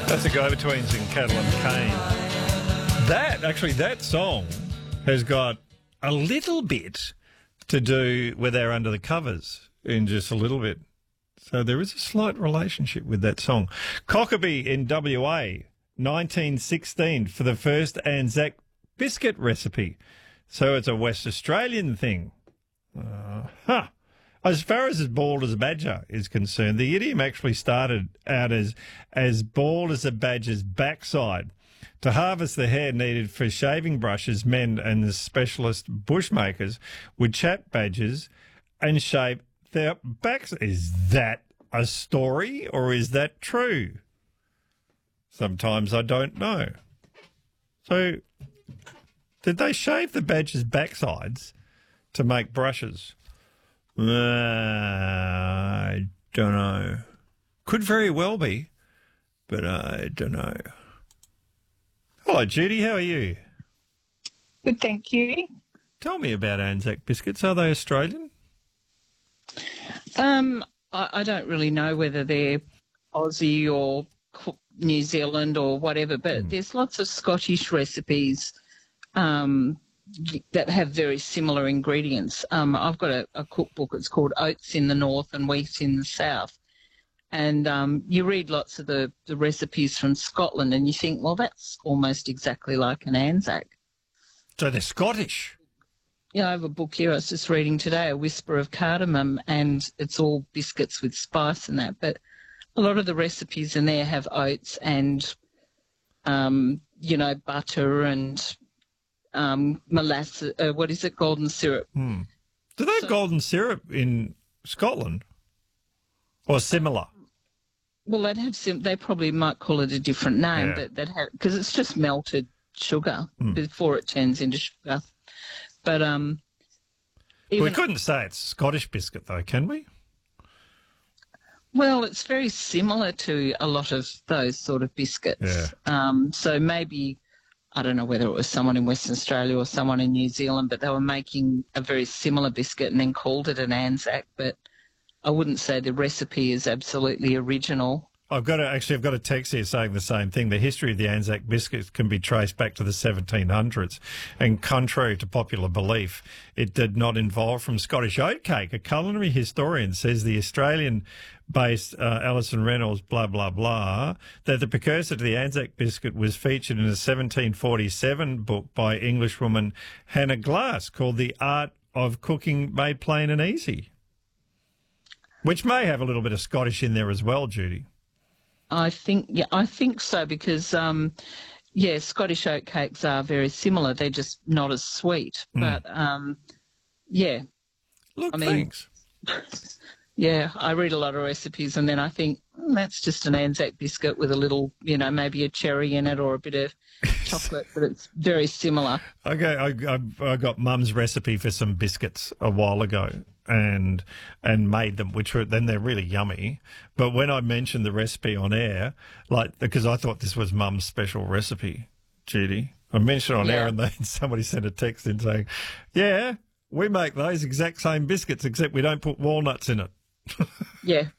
That's the Go-Betweens in Cattle and Cane. That song has got a little bit to do with our Under the Covers in just a little bit. So there is a slight relationship with that song. Cockabee in WA, 1916, for the first Anzac biscuit recipe. So it's a West Australian thing. As far as bald as a badger is concerned, the idiom actually started out as bald as a badger's backside. To harvest the hair needed for shaving brushes, men and the specialist bushmakers would chap badgers and shave their backs. Is that a story or is that true? Sometimes I don't know. So, did they shave the badgers' backsides to make brushes? I don't know. Could very well be, but I don't know. Hello, Judy. How are you? Good, thank you. Tell me about Anzac biscuits. Are they Australian? I don't really know whether they're Aussie or New Zealand or whatever, but there's lots of Scottish recipes that have very similar ingredients. I've got a cookbook. It's called Oats in the North and Wheat in the South. And you read lots of the recipes from Scotland and you think, well, that's almost exactly like an Anzac. So they're Scottish? Yeah, I have a book here I was just reading today, A Whisper of Cardamom, and it's all biscuits with spice and that. But a lot of the recipes in there have oats and, butter and molasses, golden syrup. Do they have golden syrup in Scotland? Or similar? Well, they'd have they probably might call it a different name, but they'd have, because it's just melted sugar before it turns into sugar. But we couldn't say it's Scottish biscuit, though, can we? Well, it's very similar to a lot of those sort of biscuits. Yeah. So maybe, I don't know whether it was someone in Western Australia or someone in New Zealand, but they were making a very similar biscuit and then called it an Anzac. But I wouldn't say the recipe is absolutely original. I've got a text here saying the same thing. The history of the Anzac biscuits can be traced back to the 1700s, and contrary to popular belief, it did not evolve from Scottish oatcake. A culinary historian says the Australian-based Alison Reynolds, blah, blah, blah, that the precursor to the Anzac biscuit was featured in a 1747 book by Englishwoman Hannah Glass called The Art of Cooking Made Plain and Easy, which may have a little bit of Scottish in there as well, Judy. I think so because, Scottish oatcakes are very similar. They're just not as sweet. But, Look, thanks. Yeah, I read a lot of recipes and then I think, that's just an Anzac biscuit with a little, maybe a cherry in it or a bit of chocolate, but it's very similar. Okay, I got Mum's recipe for some biscuits a while ago and made them, then they're really yummy. But when I mentioned the recipe on air, because I thought this was Mum's special recipe, Judy, I mentioned it on air and then somebody sent a text in saying, yeah, we make those exact same biscuits except we don't put walnuts in it. Yeah,